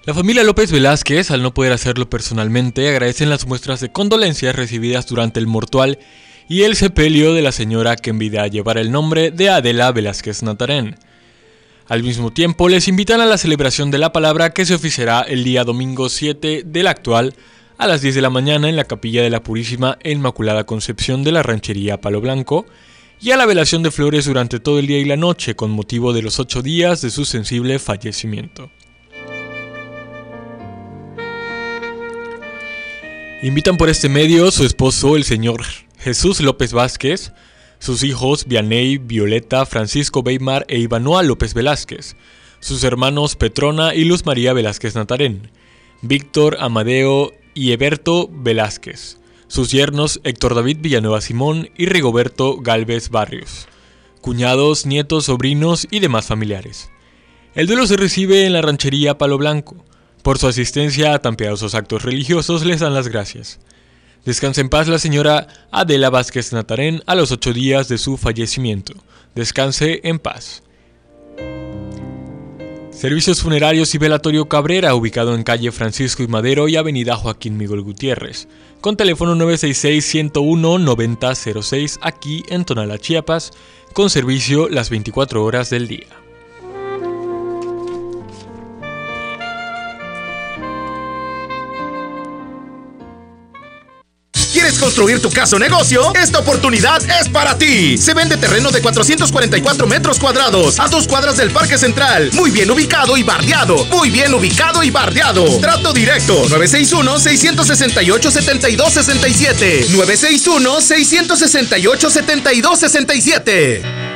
La familia López Velázquez, al no poder hacerlo personalmente, agradecen las muestras de condolencias recibidas durante el mortual y el sepelio de la señora que en vida llevará el nombre de Adela Velázquez Natarén. Al mismo tiempo, les invitan a la celebración de la palabra que se oficiará el día domingo 7 del actual a las 10 de la mañana en la Capilla de la Purísima e Inmaculada Concepción de la Ranchería Palo Blanco y a la velación de flores durante todo el día y la noche con motivo de los 8 días de su sensible fallecimiento. Invitan por este medio su esposo, el señor Jesús López Vázquez, sus hijos Vianey, Violeta, Francisco Weimar e Ivanoa López Velázquez, sus hermanos Petrona y Luz María Velázquez Natarén, Víctor, Amadeo y Eberto Velázquez, sus yernos Héctor David Villanueva Simón y Rigoberto Gálvez Barrios, cuñados, nietos, sobrinos y demás familiares. El duelo se recibe en la Ranchería Palo Blanco. Por su asistencia a tan piadosos actos religiosos les dan las gracias. Descanse en paz la señora Adela Vázquez Natarén a los 8 días de su fallecimiento. Descanse en paz. Servicios funerarios y velatorio Cabrera, ubicado en calle Francisco y Madero y avenida Joaquín Miguel Gutiérrez, con teléfono 966-101-9006, aquí en Tonalá, Chiapas, con servicio las 24 horas del día. ¿Quieres construir tu casa o negocio? Esta oportunidad es para ti. Se vende terreno de 444 metros cuadrados a 2 cuadras del Parque Central. Muy bien ubicado y bardeado. Muy bien ubicado y bardeado. Trato directo. 961-668-7267. 961-668-7267.